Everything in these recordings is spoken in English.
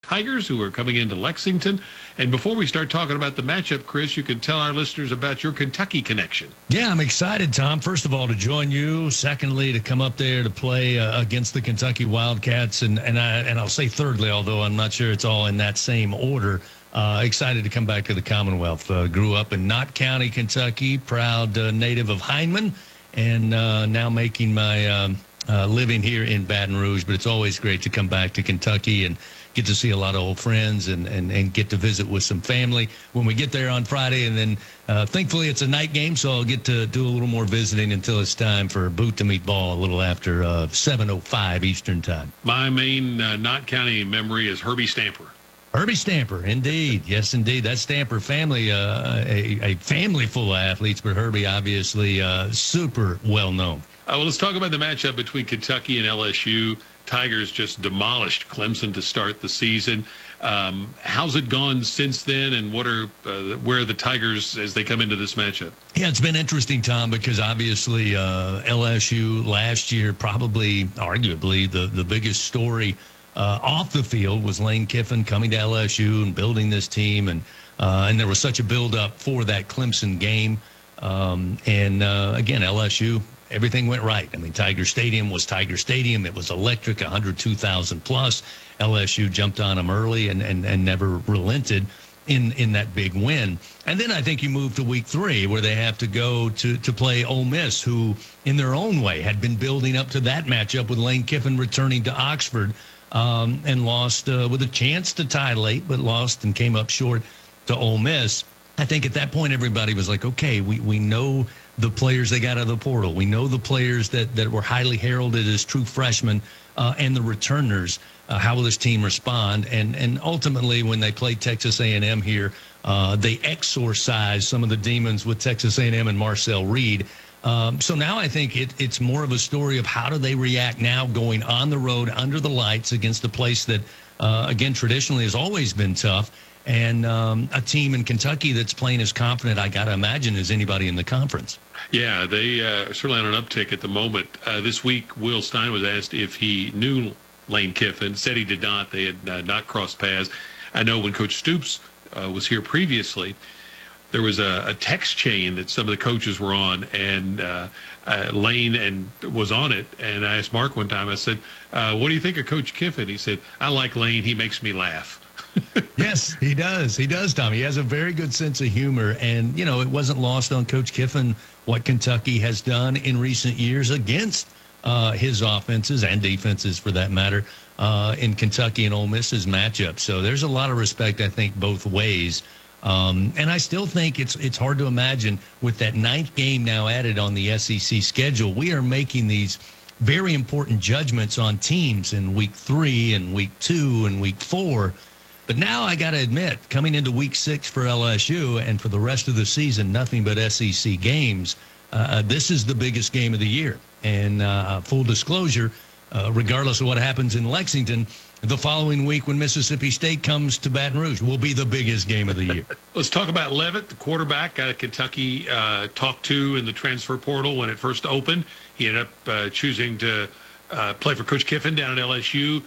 Tigers, who are coming into Lexington. And before we start talking about the matchup, Chris, you can tell our listeners about your Kentucky connection. Yeah, I'm excited, Tom. First of all, to join you. Secondly, to come up there to play against the Kentucky Wildcats. And I'll say thirdly, although I'm not sure it's all in that same order, excited to come back to the Commonwealth. Grew up in Knott County, Kentucky, proud native of Hindman, and now making my living here in Baton Rouge. But it's always great to come back to Kentucky and get to see a lot of old friends and get to visit with some family when we get there on Friday. And then thankfully it's a night game, so I'll get to do a little more visiting until it's time for boot to meet ball a little after 7:05 Eastern time. My main Knott County memory is Herbie Stamper. Herbie Stamper, indeed. Yes, indeed. That Stamper family, a family full of athletes, but Herbie obviously super well known. Well, let's talk about the matchup between Kentucky and LSU. Tigers just demolished Clemson to start the season. How's it gone since then, and where are the Tigers as they come into this matchup? Yeah, it's been interesting, Tom, because obviously LSU last year, probably arguably the biggest story off the field was Lane Kiffin coming to LSU and building this team, and there was such a build-up for that Clemson game. Again, LSU, everything went right. I mean, Tiger Stadium was Tiger Stadium. It was electric, 102,000 plus. LSU jumped on them early and never relented in that big win. And then I think you move to week 3 where they have to go to play Ole Miss, who in their own way had been building up to that matchup with Lane Kiffin returning to Oxford and lost with a chance to tie late, but lost and came up short to Ole Miss. I think at that point everybody was like, okay, we know the players they got out of the portal. We know the players that were highly heralded as true freshmen and the returners. How will this team respond? And ultimately, when they played Texas A&M here, they exorcised some of the demons with Texas A&M and Marcel Reed. So now I think it's more of a story of how do they react now going on the road under the lights against a place that, again, traditionally has always been tough. And a team in Kentucky that's playing as confident, I got to imagine, as anybody in the conference. Yeah, they are certainly on an uptick at the moment. This week, Will Stein was asked if he knew Lane Kiffin. Said he did not. They had not crossed paths. I know when Coach Stoops was here previously, there was a text chain that some of the coaches were on, and Lane was on it. And I asked Mark one time, I said, what do you think of Coach Kiffin? He said, I like Lane. He makes me laugh. Yes, he does. He does, Tom. He has a very good sense of humor. And, you know, it wasn't lost on Coach Kiffin what Kentucky has done in recent years against his offenses and defenses, for that matter, in Kentucky and Ole Miss's matchup. So there's a lot of respect, I think, both ways. And I still think it's hard to imagine with that 9th game now added on the SEC schedule, we are making these very important judgments on teams in week 3 and week 2 and week 4. But now I got to admit, coming into week 6 for LSU and for the rest of the season, nothing but SEC games, this is the biggest game of the year. And full disclosure, regardless of what happens in Lexington, the following week when Mississippi State comes to Baton Rouge will be the biggest game of the year. Let's talk about Leavitt, the quarterback Kentucky talked to in the transfer portal when it first opened. He ended up choosing to play for Coach Kiffin down at LSU.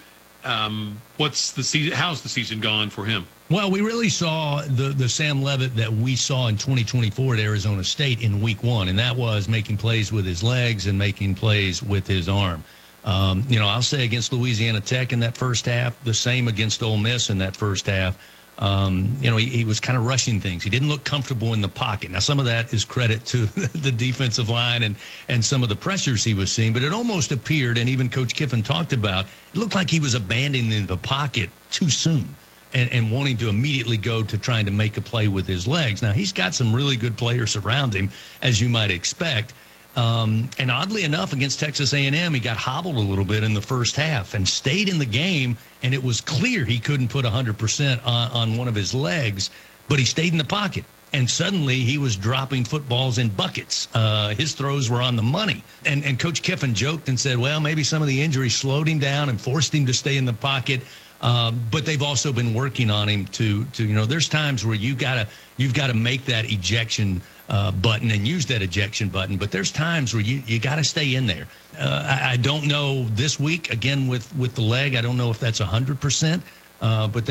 What's the season? How's the season gone for him? Well, we really saw the Sam Leavitt that we saw in 2024 at Arizona State in week 1, and that was making plays with his legs and making plays with his arm. You know, I'll say against Louisiana Tech in that first half, the same against Ole Miss in that first half. You know, he was kind of rushing things. He didn't look comfortable in the pocket. Now, some of that is credit to the defensive line and some of the pressures he was seeing, but it almost appeared, and even Coach Kiffin talked about, it looked like he was abandoning the pocket too soon and wanting to immediately go to trying to make a play with his legs. Now, he's got some really good players around him, as you might expect. And oddly enough, against Texas A&M, he got hobbled a little bit in the first half and stayed in the game, and it was clear he couldn't put 100% on one of his legs, but he stayed in the pocket. And suddenly he was dropping footballs in buckets. His throws were on the money. And Coach Kiffin joked and said, well, maybe some of the injuries slowed him down and forced him to stay in the pocket. But they've also been working on him to you know, there's times where you've got to make that ejection button and use that ejection button. But there's times where you got to stay in there. I don't know this week, again, with the leg, I don't know if that's 100%, but